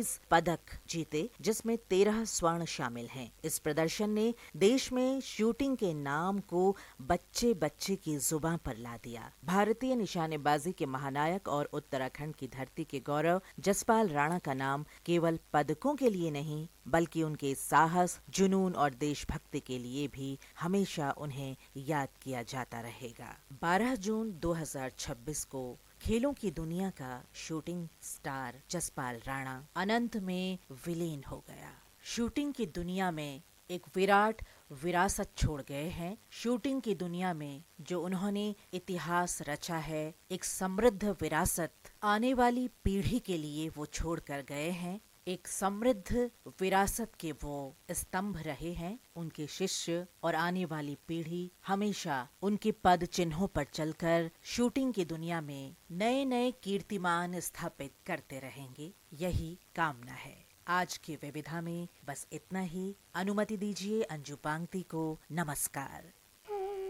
23 पदक जीते, जिसमें 13 स्वर्ण शामिल हैं। इस प्रदर्शन ने देश में शूटिंग के नाम को बच्चे बच्चे की जुबान पर ला दिया। भारतीय निशानेबाजी के महानायक और उत्तराखंड की धरती के गौरव जसपाल राणा का नाम केवल पदकों के लिए नहीं, बल्कि उनके साहस, जुनून और देशभक्ति के लिए भी हमेशा उन्हें याद किया जाता रहेगा। 12 जून 2026 को खेलों की दुनिया का शूटिंग स्टार जसपाल राणा अनंत में विलीन हो गया। शूटिंग की दुनिया में एक विराट विरासत छोड़ गए हैं। शूटिंग की दुनिया में जो उन्होंने इतिहास रचा है, एक समृद्ध विरासत आने वाली पीढ़ी के लिए वो छोड़ कर गए हैं। एक समृद्ध विरासत के वो स्तंभ रहे हैं। उनके शिष्य और आने वाली पीढ़ी हमेशा उनके पद चिन्हों पर चलकर शूटिंग की दुनिया में नए नए कीर्तिमान स्थापित करते रहेंगे। यही कामना है। आज के विविधा में बस इतना ही। अनुमति दीजिए अंजू पांगती को नमस्कार।